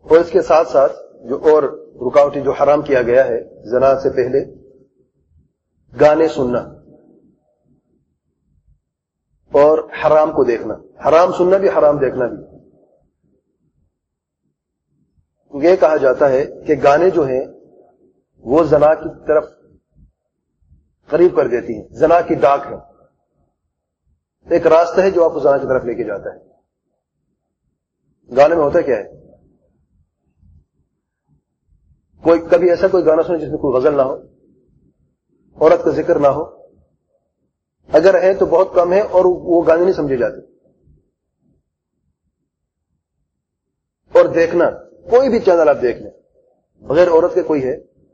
اور اس کے ساتھ ساتھ جو اور رکاوٹیں جو حرام کیا گیا ہے زنا سے پہلے، گانے سننا اور حرام کو دیکھنا، حرام سننا بھی حرام دیکھنا بھی۔ یہ کہا جاتا ہے کہ گانے جو ہیں وہ زنا کی طرف قریب کر دیتی ہیں، زنا کی ڈاک ہے، ایک راستہ ہے جو آپ کو زنا کی طرف لے کے جاتا ہے۔ گانے میں ہوتا کیا ہے؟ کبھی ایسا کوئی گانا سنے جس میں کوئی غزل نہ ہو، عورت کا ذکر نہ ہو، اگر ہے تو بہت کم ہے اور وہ گانے نہیں سمجھے جاتے۔ اور دیکھنا، کوئی بھی چینل آپ دیکھ لیں بغیر عورت کے کوئی ہے؟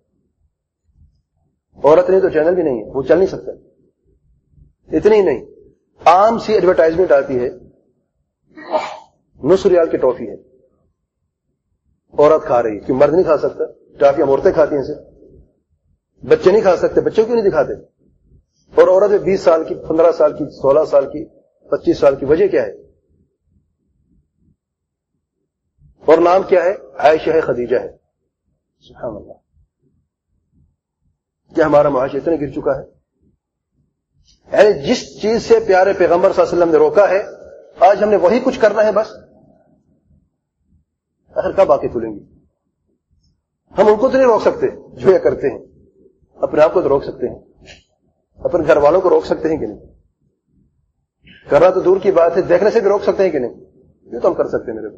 عورت نہیں تو چینل بھی نہیں ہے، وہ چل نہیں سکتا۔ اتنی ہی نہیں، عام سی ایڈورٹائزمنٹ آتی ہے، نصف ریال کی ٹافی ہے، عورت کھا رہی ہے، کیوں مرد نہیں کھا سکتا؟ ٹافیاں عورتیں کھاتی ہیں اسے، بچے نہیں کھا سکتے، بچوں کیوں نہیں دکھاتے؟ اور عورت 20 سال کی، 15 سال کی، 16 سال کی، 25 سال کی، وجہ کیا ہے؟ اور نام کیا ہے؟ عائشہ ہے، خدیجہ ہے۔ سبحان اللہ، کیا ہمارا معاشرہ اتنا گر چکا ہے؟ یعنی جس چیز سے پیارے پیغمبر صلی اللہ علیہ وسلم نے روکا ہے، آج ہم نے وہی کچھ کرنا ہے بس۔ آخر کب آنکھیں کھلیں گی؟ ہم ان کو تو نہیں روک سکتے جو یہ کرتے ہیں، اپنے آپ کو تو روک سکتے ہیں، اپنے گھر والوں کو روک سکتے ہیں کہ نہیں؟ کرنا تو دور کی بات ہے، دیکھنے سے بھی روک سکتے ہیں کہ نہیں؟ یہ تو ہم کر سکتے ہیں میرے بھائی۔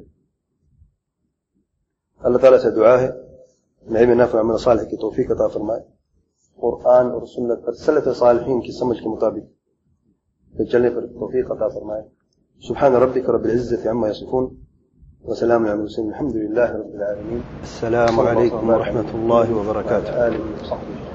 اللہ تعالیٰ سے دعا ہے نعیم نافع عمل صالح کی توفیق عطا فرمائے، قرآن اور سنت پر سلف صالحین کی سمجھ کے مطابق چلنے پر توفیق عطا فرمائے۔ سبحان ربک رب العزة عما يصفون وسلام على المرسلين الحمد لله رب العالمين۔ السلام علیکم ورحمۃ اللہ وبرکاتہ۔